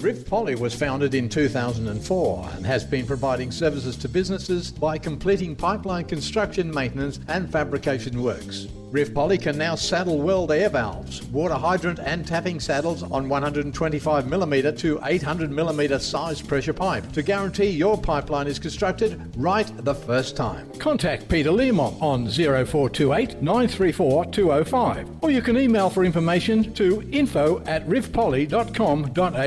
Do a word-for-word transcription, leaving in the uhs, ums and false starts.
Riv Poly was founded in two thousand four and has been providing services to businesses by completing pipeline construction, maintenance and fabrication works. Riv Poly can now saddle weld air valves, water hydrant and tapping saddles on one hundred twenty-five millimetre to eight hundred millimetre size pressure pipe to guarantee your pipeline is constructed right the first time. Contact Peter Learmont on zero four two eight, nine three four, two zero five or you can email for information to info at rivpoly dot com dot a u.